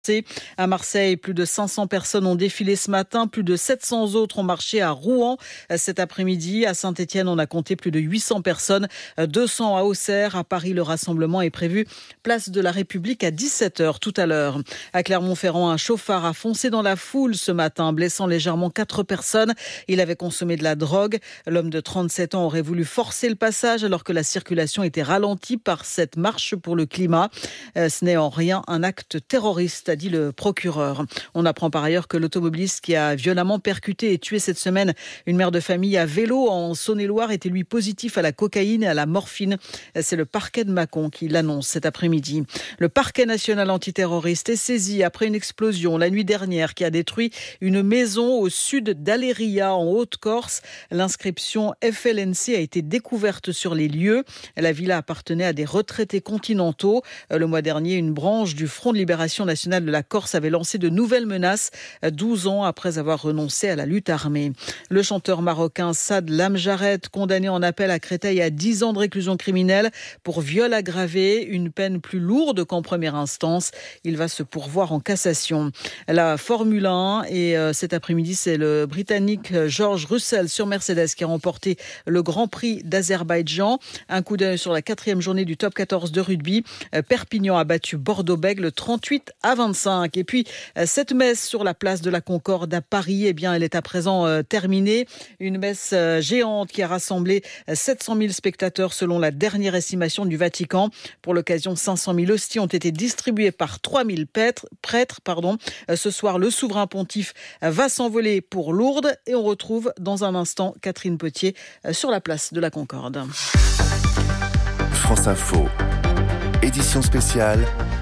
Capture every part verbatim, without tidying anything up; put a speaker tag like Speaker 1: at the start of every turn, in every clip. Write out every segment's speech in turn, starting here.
Speaker 1: À Marseille, plus de cinq cents personnes ont défilé ce matin, plus de sept cents autres ont marché à Rouen cet après-midi. À Saint-Étienne, on a compté plus de huit cents personnes, deux cents à Auxerre. À Paris, le rassemblement est prévu place de la République à dix-sept heures tout à l'heure. À Clermont-Ferrand, un chauffard a foncé dans la foule ce matin, blessant légèrement quatre personnes. Il avait consommé de la drogue. L'homme de trente-sept ans aurait voulu forcer le passage alors que la circulation était ralentie par cette marche pour le climat. Ce n'est en rien un acte terroriste, a dit le procureur. On apprend par ailleurs que l'automobiliste qui a violemment percuté et tué cette semaine une mère de famille à vélo en Saône-et-Loire était lui positif à la cocaïne et à la morphine. C'est le parquet de Mâcon qui l'annonce cet après-midi. Le parquet national antiterroriste est saisi après une explosion la nuit dernière qui a détruit une maison au sud d'Aléria en Haute-Corse. L'inscription F L N C a été découverte sur les lieux. La villa appartenait à des retraités continentaux. Le mois dernier, une branche du Front de Libération Nationale de la Corse avait lancé de nouvelles menaces, douze ans après avoir renoncé à la lutte armée. Le chanteur marocain Saad Lamjared, condamné en appel à Créteil à dix ans de réclusion criminelle pour viol aggravé, une peine plus lourde qu'en première instance. Il va se pourvoir en cassation. La Formule un, et euh, cet après-midi, c'est le Britannique George Russell sur Mercedes qui a remporté le Grand Prix d'Azerbaïdjan. Un coup d'œil sur la quatrième journée du top quatorze de rugby. Perpignan a battu Bordeaux-Bègles trente-huit à vingt-cinq. Et puis, cette messe sur la place de la Concorde à Paris, eh bien, elle est à présent euh, terminée. Une messe euh, géante qui a rassemblé sept cent mille spectateurs selon la dernière estimation du Vatican. Pour l'occasion, cinq cent mille hosties ont été distribuées par trois mille prêtres. prêtres pardon. Ce soir, le souverain pontife va s'envoler pour Lourdes et on retrouve dans un instant Catherine Potier sur la place de la Concorde.
Speaker 2: France Info, édition spéciale,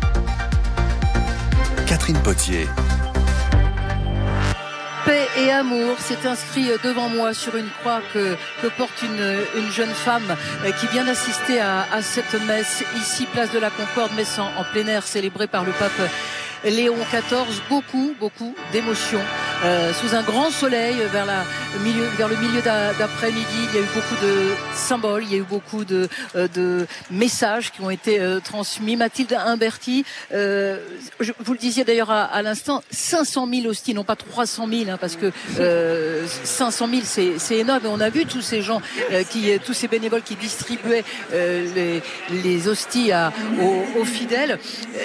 Speaker 2: Catherine Potier.
Speaker 3: Paix et amour, c'est inscrit devant moi sur une croix que, que porte une, une jeune femme qui vient d'assister à, à cette messe ici, place de la Concorde, messe en, en plein air célébrée par le pape Léon quatorze. Beaucoup, beaucoup d'émotions. Euh, sous un grand soleil, vers, la, milieu, vers le milieu d'après-midi, il y a eu beaucoup de symboles, il y a eu beaucoup de, de messages qui ont été euh, transmis. Mathilde Imberti, euh, je, vous le disiez d'ailleurs à, à l'instant, cinq cent mille hosties, non pas trois cent mille, hein, parce que euh, cinq cent mille c'est, c'est énorme. Et on a vu tous ces gens, euh, qui, tous ces bénévoles qui distribuaient euh, les, les hosties à, aux, aux fidèles. Euh,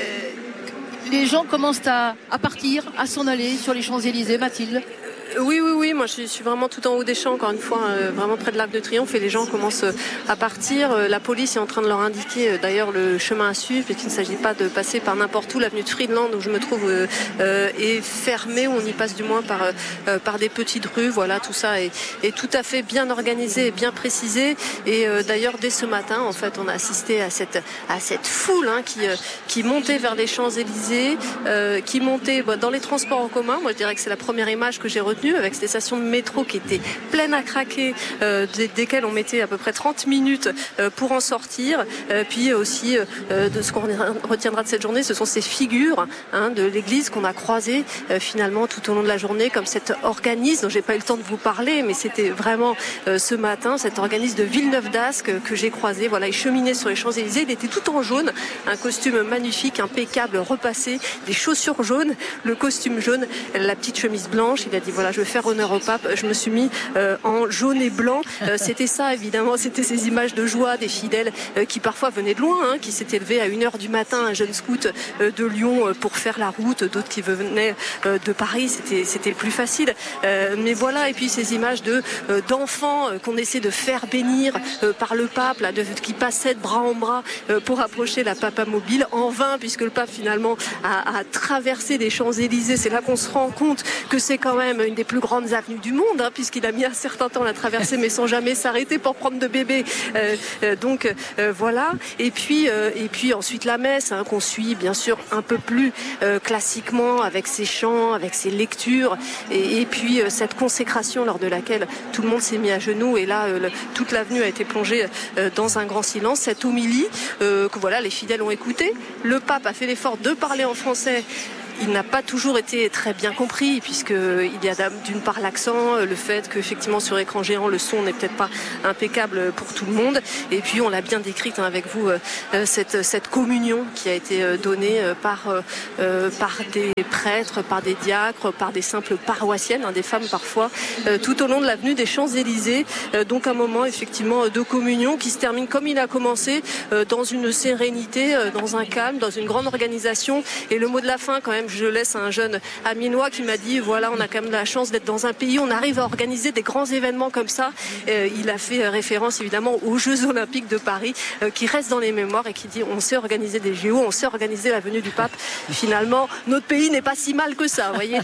Speaker 3: Les gens commencent à, à partir, à s'en aller sur les Champs-Élysées. Mathilde?
Speaker 4: Oui, oui, oui, moi je suis vraiment tout en haut des champs, encore une fois, euh, vraiment près de l'Arc de Triomphe, et les gens commencent à partir. Euh, la police est en train de leur indiquer euh, d'ailleurs le chemin à suivre, puisqu'il ne s'agit pas de passer par n'importe où. L'avenue de Friedland, où je me trouve, euh, euh, est fermée, on y passe du moins par, euh, par des petites rues. Voilà, tout ça est, est tout à fait bien organisé et bien précisé. Et euh, d'ailleurs, dès ce matin, en fait, on a assisté à cette, à cette foule hein, qui, euh, qui montait vers les Champs-Élysées, euh, qui montait bah, dans les transports en commun. Moi, je dirais que c'est la première image que j'ai retenue, avec ces stations de métro qui étaient pleines à craquer, euh, des, desquelles on mettait à peu près trente minutes euh, pour en sortir. Euh, puis aussi, euh, de ce qu'on retiendra de cette journée, ce sont ces figures hein, de l'église qu'on a croisées euh, finalement tout au long de la journée, comme cet organisme dont j'ai pas eu le temps de vous parler, mais c'était vraiment euh, ce matin, cet organisme de Villeneuve-d'Ascq que, que j'ai croisé. Voilà, il cheminait sur les Champs-Élysées, il était tout en jaune, un costume magnifique, impeccable, repassé, des chaussures jaunes, le costume jaune, la petite chemise blanche. Il a dit voilà, je vais faire honneur au pape. Je me suis mis euh, en jaune et blanc. Euh, c'était ça, évidemment. C'était ces images de joie des fidèles euh, qui parfois venaient de loin, hein, qui s'étaient levés à une heure du matin, un jeune scout euh, de Lyon euh, pour faire la route, d'autres qui venaient euh, de Paris. C'était, c'était le plus facile. Euh, mais voilà, et puis ces images de, euh, d'enfants euh, qu'on essaie de faire bénir euh, par le pape, là, de, qui passaient de bras en bras euh, pour approcher la papamobile. En vain, puisque le pape, finalement, a, a traversé les Champs-Élysées. C'est là qu'on se rend compte que c'est quand même une des plus grandes avenues du monde, hein, puisqu'il a mis un certain temps à la traverser, mais sans jamais s'arrêter pour prendre de bébés. Euh, euh, donc euh, voilà. Et puis, euh, et puis ensuite la messe, hein, qu'on suit bien sûr un peu plus euh, classiquement, avec ses chants, avec ses lectures, et, et puis euh, cette consécration lors de laquelle tout le monde s'est mis à genoux. Et là, euh, le, toute l'avenue a été plongée euh, dans un grand silence. Cette homélie euh, que voilà, les fidèles ont écouté. Le pape a fait l'effort de parler en français. il n'a pas toujours été très bien compris, puisqu'il y a d'une part l'accent, le fait qu'effectivement sur écran géant le son n'est peut-être pas impeccable pour tout le monde, et puis on l'a bien décrite hein, avec vous, euh, cette, cette communion qui a été donnée par, euh, par des prêtres, par des diacres, par des simples paroissiennes, hein, des femmes parfois, euh, tout au long de l'avenue des Champs-Élysées. Euh, donc un moment effectivement de communion qui se termine comme il a commencé, euh, dans une sérénité, euh, dans un calme, dans une grande organisation. Et le mot de la fin quand même, je laisse à un jeune aminois qui m'a dit voilà, on a quand même la chance d'être dans un pays où on arrive à organiser des grands événements comme ça. Euh, il a fait référence évidemment aux Jeux Olympiques de Paris, euh, qui restent dans les mémoires et qui dit on sait organiser des J O, on sait organiser la venue du pape. Finalement, notre pays n'est pas si mal que ça, vous voyez.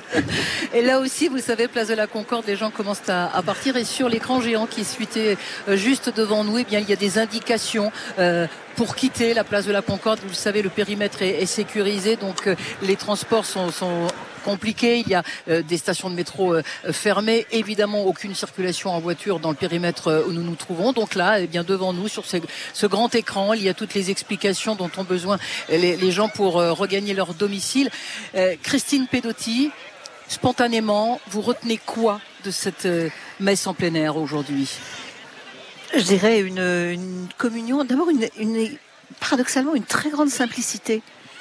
Speaker 3: Et là aussi, vous savez, place de la Concorde, les gens commencent à, à partir, et sur l'écran géant qui suitait euh, juste devant nous, eh bien, il y a des indications euh, pour quitter la place de la Concorde. Vous le savez, le périmètre est, est sécurisé, donc euh, les transports sont, sont compliqué, il y a euh, des stations de métro euh, fermées, évidemment aucune circulation en voiture dans le périmètre euh, où nous nous trouvons. Donc là, eh bien devant nous, sur ce, ce grand écran, il y a toutes les explications dont ont besoin les, les gens pour euh, regagner leur domicile. Euh, Christine Pedotti, spontanément, vous retenez quoi de cette euh, messe en plein air aujourd'hui ?
Speaker 5: Je dirais une, une communion, d'abord une, une, paradoxalement une très grande simplicité.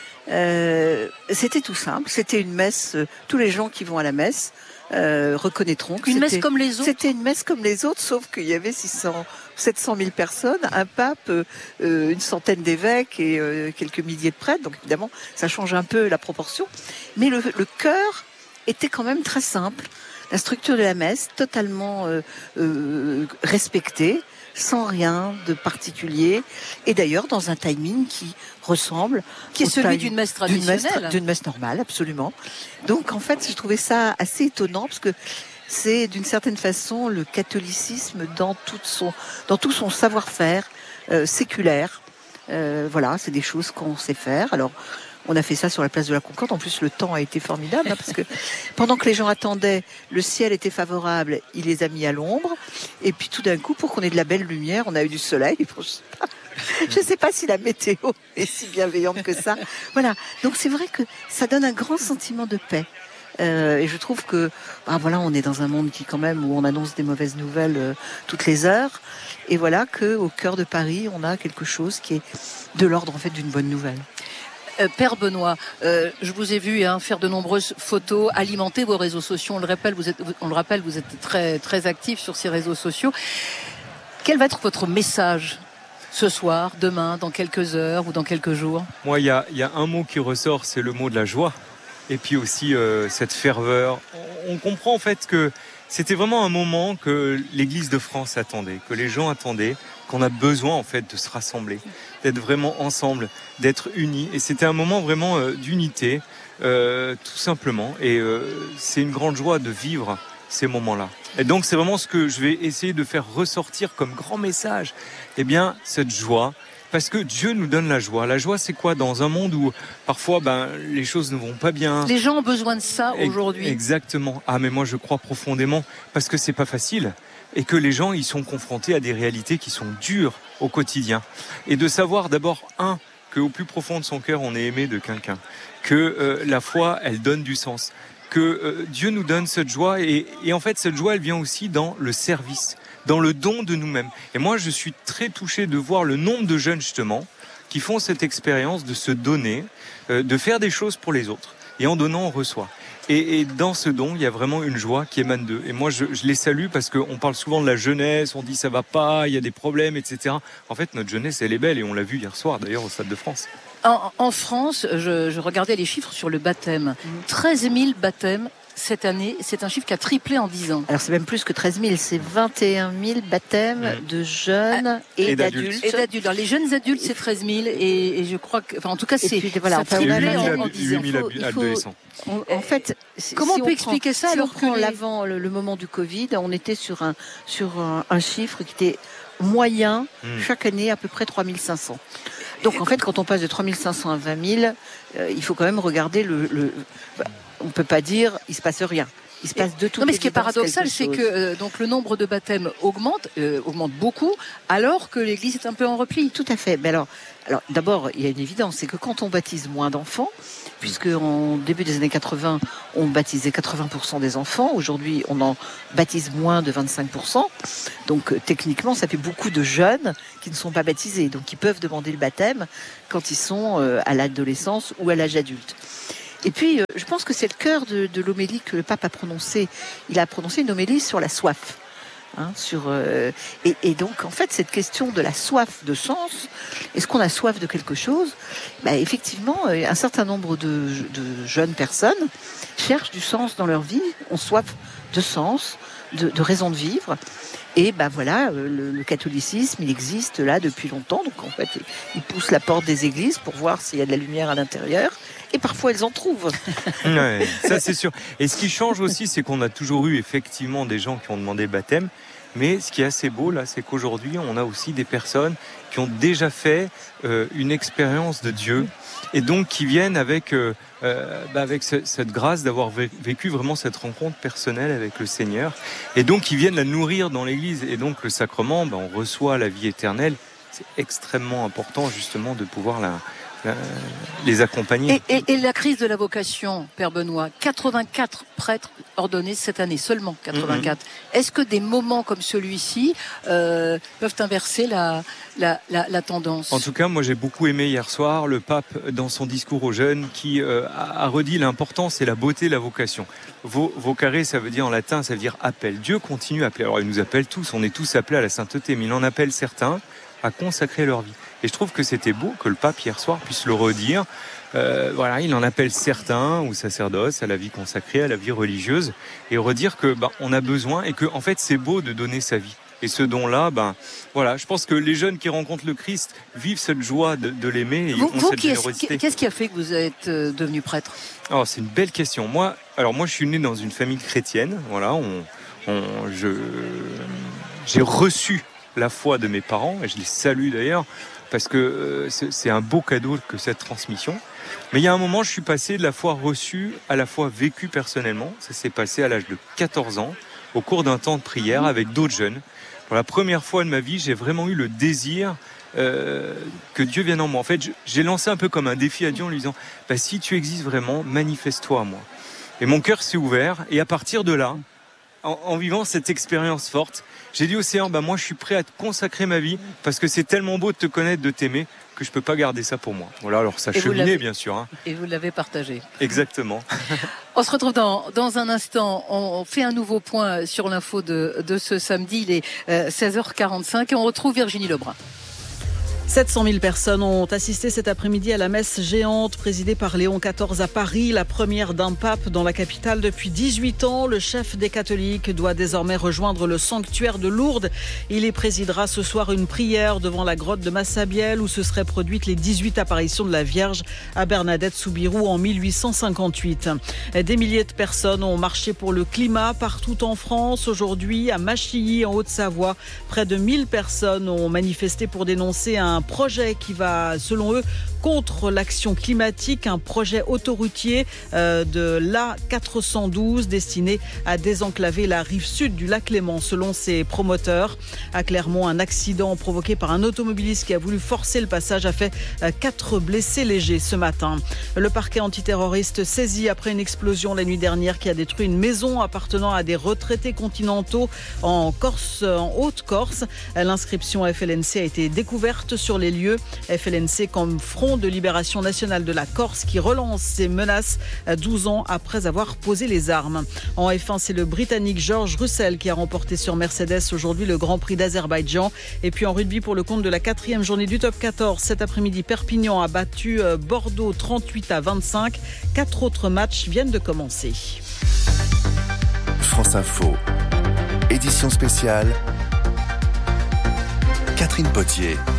Speaker 5: Euh, c'était tout simple, c'était une messe, euh, tous les gens qui vont à la messe euh, reconnaîtront que
Speaker 3: une
Speaker 5: c'était,
Speaker 3: messe comme les autres.
Speaker 5: C'était une messe comme les autres, sauf qu'il y avait six cents, sept cent mille personnes, un pape, euh, une centaine d'évêques et euh, quelques milliers de prêtres, donc évidemment ça change un peu la proportion, mais le, le cœur était quand même très simple, la structure de la messe totalement euh, euh, respectée, sans rien de particulier, et d'ailleurs dans un timing qui ressemble,
Speaker 3: qui est celui d'une messe traditionnelle,
Speaker 5: d'une messe, d'une messe normale, absolument. Donc en fait, je trouvais ça assez étonnant parce que c'est d'une certaine façon le catholicisme dans tout son, dans tout son savoir-faire euh, séculaire. Euh, voilà, c'est des choses qu'on sait faire. Alors, on a fait ça sur la place de la Concorde. En plus, le temps a été formidable hein, parce que pendant que les gens attendaient, le ciel était favorable. Il les a mis à l'ombre. Et puis tout d'un coup, pour qu'on ait de la belle lumière, on a eu du soleil. Je ne sais pas si la météo est si bienveillante que ça. Voilà. Donc c'est vrai que ça donne un grand sentiment de paix. Euh, et je trouve que, bah voilà, on est dans un monde qui quand même où on annonce des mauvaises nouvelles euh, toutes les heures. Et voilà que au cœur de Paris, on a quelque chose qui est de l'ordre en fait d'une bonne nouvelle.
Speaker 3: Euh, Père Benoît, euh, je vous ai vu hein, faire de nombreuses photos, alimenter vos réseaux sociaux. On le rappelle, vous êtes, on le rappelle, vous êtes très très actif sur ces réseaux sociaux. Quel va être votre message ce soir, demain, dans quelques heures ou dans quelques jours ?
Speaker 6: Moi, il y a, y a un mot qui ressort, c'est le mot de la joie. Et puis aussi euh, cette ferveur. On comprend en fait que c'était vraiment un moment que l'Église de France attendait, que les gens attendaient, qu'on a besoin en fait de se rassembler, d'être vraiment ensemble, d'être unis. Et c'était un moment vraiment euh, d'unité, euh, tout simplement. Et euh, c'est une grande joie de vivre ces moments-là. Et donc c'est vraiment ce que je vais essayer de faire ressortir comme grand message. Eh bien, cette joie. Parce que Dieu nous donne la joie. La joie, c'est quoi ? Dans un monde où parfois ben, les choses ne vont pas bien.
Speaker 3: Les gens ont besoin de ça aujourd'hui.
Speaker 6: Exactement. Ah, mais moi, je crois profondément parce que c'est pas facile et que les gens, ils sont confrontés à des réalités qui sont dures au quotidien. Et de savoir d'abord, un, qu'au plus profond de son cœur, on est aimé de quelqu'un. Que euh, la foi, elle donne du sens. Que euh, Dieu nous donne cette joie. Et, et en fait, cette joie, elle vient aussi dans le service, dans le don de nous-mêmes. Et moi, je suis très touché de voir le nombre de jeunes, justement, qui font cette expérience de se donner, euh, de faire des choses pour les autres. Et en donnant, on reçoit. Et, et dans ce don, il y a vraiment une joie qui émane d'eux. Et moi, je, je les salue parce qu'on parle souvent de la jeunesse, on dit ça va pas, il y a des problèmes, et cetera. En fait, notre jeunesse, elle est belle et on l'a vu hier soir, d'ailleurs, au Stade de France.
Speaker 3: En, en France, je, je regardais les chiffres sur le baptême. treize mille baptêmes. Cette année, c'est un chiffre qui a triplé en dix ans.
Speaker 5: Alors c'est même plus que treize mille, c'est vingt et un mille baptêmes mmh. de jeunes ah, et, et d'adultes.
Speaker 3: Et d'adultes. Alors les jeunes adultes, c'est treize mille et, et je crois que, enfin en tout cas, c'est
Speaker 5: puis, voilà,
Speaker 3: ça
Speaker 5: enfin,
Speaker 3: triplé en, en
Speaker 6: dix ans. huit mille adolescents.
Speaker 5: On, en fait,
Speaker 3: comment
Speaker 5: si
Speaker 3: on peut on expliquer
Speaker 5: prend,
Speaker 3: ça
Speaker 5: si
Speaker 3: alors
Speaker 5: on prend
Speaker 3: que les...
Speaker 5: l'avant le, le moment du Covid, on était sur un sur un, un chiffre qui était moyen mmh. chaque année à peu près trois mille cinq cents. Donc en fait, quand on passe de trois mille cinq cents à vingt mille, euh, il faut quand même regarder le. le bah, on peut pas dire il se passe rien. Il se passe de tout.
Speaker 3: Non, mais ce qui est paradoxal, c'est que euh, donc le nombre de baptêmes augmente, euh, augmente beaucoup, alors que l'Église est un peu en repli.
Speaker 5: Tout à fait. Mais alors, alors d'abord, il y a une évidence, c'est que quand on baptise moins d'enfants, puisque en début des années quatre-vingts, on baptisait quatre-vingts pour cent des enfants. Aujourd'hui, on en baptise moins de vingt-cinq pour cent. Donc euh, techniquement, ça fait beaucoup de jeunes qui ne sont pas baptisés, donc qui peuvent demander le baptême quand ils sont euh, à l'adolescence ou à l'âge adulte. Et puis, euh, je pense que c'est le cœur de, de l'homélie que le pape a prononcé. Il a prononcé une homélie sur la soif. Hein, sur, euh, et, et donc, en fait, cette question de la soif de sens, est-ce qu'on a soif de quelque chose ? Bah, effectivement, un certain nombre de, de jeunes personnes cherchent du sens dans leur vie, ont soif de sens, de, de raison de vivre. Et ben voilà, le, le catholicisme, il existe là depuis longtemps. Donc en fait, il pousse la porte des églises pour voir s'il y a de la lumière à l'intérieur. Et parfois, elles en trouvent.
Speaker 6: Ouais, ça, c'est sûr. Et ce qui change aussi, c'est qu'on a toujours eu effectivement des gens qui ont demandé le baptême. Mais ce qui est assez beau, là, c'est qu'aujourd'hui, on a aussi des personnes qui ont déjà fait euh, une expérience de Dieu et donc qui viennent avec, euh, euh, bah avec ce, cette grâce d'avoir vécu vraiment cette rencontre personnelle avec le Seigneur. Et donc, qui viennent la nourrir dans l'Église. Et donc, le sacrement, bah, on reçoit la vie éternelle. C'est extrêmement important, justement, de pouvoir la... les accompagner.
Speaker 3: Et, et, et la crise de la vocation, Père Benoît, quatre-vingt-quatre prêtres ordonnés cette année, seulement quatre-vingt-quatre. Mm-hmm. Est-ce que des moments comme celui-ci euh, peuvent inverser la, la, la, la tendance ?
Speaker 6: En tout cas, moi j'ai beaucoup aimé hier soir le pape dans son discours aux jeunes qui euh, a redit l'importance et la beauté de la vocation. Vo, vocare, ça veut dire en latin, ça veut dire appel. Dieu continue à appeler. Alors il nous appelle tous, on est tous appelés à la sainteté, mais il en appelle certains à consacrer leur vie. Et je trouve que c'était beau que le pape hier soir puisse le redire. Euh, voilà, il en appelle certains aux sacerdoces, à la vie consacrée, à la vie religieuse, et redire que bah, on a besoin et que en fait c'est beau de donner sa vie. Et ce don-là, ben voilà, je pense que les jeunes qui rencontrent le Christ vivent cette joie de, de l'aimer et
Speaker 3: vous,
Speaker 6: ont
Speaker 3: vous,
Speaker 6: cette
Speaker 3: qui
Speaker 6: générosité.
Speaker 3: Est, qu'est-ce qui a fait que vous êtes devenu prêtre ?
Speaker 6: Alors c'est une belle question. Moi, alors moi je suis né dans une famille chrétienne. Voilà, on, on, je, j'ai reçu la foi de mes parents et je les salue d'ailleurs. Parce que c'est un beau cadeau que cette transmission. Mais il y a un moment, je suis passé de la foi reçue à la foi vécue personnellement. Ça s'est passé à l'âge de quatorze ans, au cours d'un temps de prière avec d'autres jeunes. Pour la première fois de ma vie, j'ai vraiment eu le désir euh, que Dieu vienne en moi. En fait, j'ai lancé un peu comme un défi à Dieu en lui disant bah, « Si tu existes vraiment, manifeste-toi à moi ». Et mon cœur s'est ouvert. Et à partir de là, en, en vivant cette expérience forte, j'ai dit au Seigneur, bah moi je suis prêt à te consacrer ma vie parce que c'est tellement beau de te connaître, de t'aimer, que je peux pas garder ça pour moi. Voilà, alors ça cheminait bien sûr. Hein.
Speaker 3: Et vous l'avez partagé.
Speaker 6: Exactement.
Speaker 3: On se retrouve dans, dans un instant. On fait un nouveau point sur l'info de, de ce samedi. Il est euh, seize heures quarante-cinq et on retrouve Virginie Lebrun.
Speaker 1: sept cent mille personnes ont assisté cet après-midi à la messe géante présidée par Léon quatorze à Paris, la première d'un pape dans la capitale depuis dix-huit ans. Le chef des catholiques doit désormais rejoindre le sanctuaire de Lourdes. Il y présidera ce soir une prière devant la grotte de Massabielle où se seraient produites les dix-huit apparitions de la Vierge à Bernadette Soubirous en mille huit cent cinquante-huit. Des milliers de personnes ont marché pour le climat partout en France. Aujourd'hui, à Machilly, en Haute-Savoie, près de mille personnes ont manifesté pour dénoncer un Un projet qui va, selon eux, contre l'action climatique, un projet autoroutier euh, de l'A quatre cent douze destiné à désenclaver la rive sud du lac Léman, selon ses promoteurs. À Clermont, un accident provoqué par un automobiliste qui a voulu forcer le passage a fait euh, quatre blessés légers ce matin. Le parquet antiterroriste saisi après une explosion la nuit dernière qui a détruit une maison appartenant à des retraités continentaux en Corse, en Haute-Corse. L'inscription F L N C a été découverte sur les lieux. F L N C comme Front de Libération Nationale de la Corse qui relance ses menaces douze ans après avoir posé les armes. En F un, c'est le Britannique George Russell qui a remporté sur Mercedes aujourd'hui le Grand Prix d'Azerbaïdjan. Et puis en rugby pour le compte de la quatrième journée du top quatorze, cet après-midi, Perpignan a battu Bordeaux trente-huit à vingt-cinq. Quatre autres matchs viennent de commencer.
Speaker 2: France Info, édition spéciale, Catherine Potier.